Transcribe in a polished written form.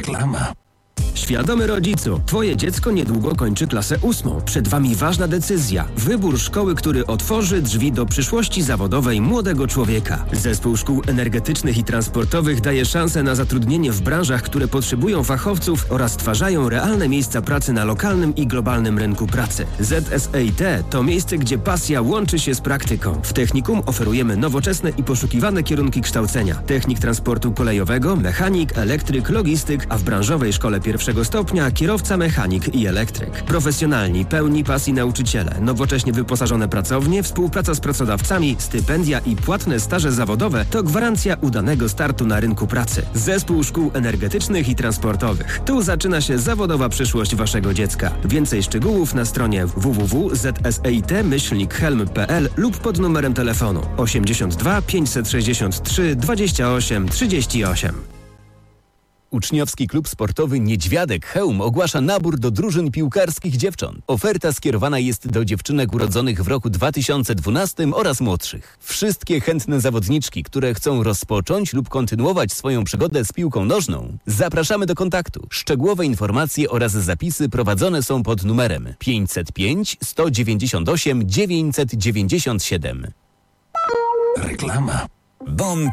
Reklama. Świadomy rodzicu, twoje dziecko niedługo kończy klasę 8. Przed wami ważna decyzja. Wybór szkoły, który otworzy drzwi do przyszłości zawodowej młodego człowieka. Zespół Szkół Energetycznych i Transportowych daje szansę na zatrudnienie w branżach, które potrzebują fachowców oraz stwarzają realne miejsca pracy na lokalnym i globalnym rynku pracy. ZSEIT to miejsce, gdzie pasja łączy się z praktyką. W technikum oferujemy nowoczesne i poszukiwane kierunki kształcenia. Technik transportu kolejowego, mechanik, elektryk, logistyk, a w branżowej szkole pierwszego stopnia kierowca, mechanik i elektryk. Profesjonalni, pełni pasji nauczyciele, nowocześnie wyposażone pracownie, współpraca z pracodawcami, stypendia i płatne staże zawodowe to gwarancja udanego startu na rynku pracy. Zespół Szkół Energetycznych i Transportowych. Tu zaczyna się zawodowa przyszłość waszego dziecka. Więcej szczegółów na stronie www.zseit-helm.pl lub pod numerem telefonu 82 563 28 38. Uczniowski Klub Sportowy Niedźwiadek Chełm ogłasza nabór do drużyn piłkarskich dziewcząt. Oferta skierowana jest do dziewczynek urodzonych w roku 2012 oraz młodszych. Wszystkie chętne zawodniczki, które chcą rozpocząć lub kontynuować swoją przygodę z piłką nożną, zapraszamy do kontaktu. Szczegółowe informacje oraz zapisy prowadzone są pod numerem 505 198 997. Reklama. Bon